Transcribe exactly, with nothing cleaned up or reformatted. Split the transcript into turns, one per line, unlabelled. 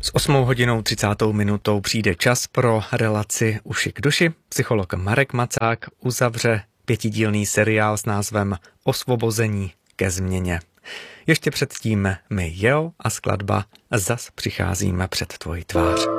S osmou hodinou třicátou minutou přijde čas pro relaci Uši k duši. Psycholog Marek Macák uzavře pětidílný seriál s názvem Osvobození ke změně. Ještě předtím my Jel a skladba Zas přicházíme před tvoji tvář.